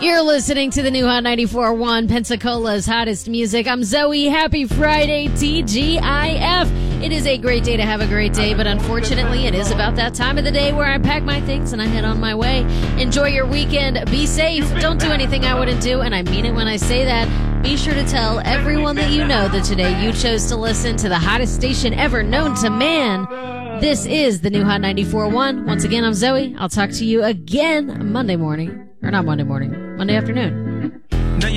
You're listening to the new Hot 94.1, Pensacola's hottest music. I'm Zoe. Happy Friday, TGIF. It is a great day to have a great day, but unfortunately, it is about that time of the day where I pack my things and I head on my way. Enjoy your weekend. Be safe. Don't do anything I wouldn't do, and I mean it when I say that. Be sure to tell everyone that you know that today you chose to listen to the hottest station ever known to man. This is the new Hot 94.1. Once again, I'm Zoe. I'll talk to you again Monday morning. Or not Monday morning. Monday afternoon.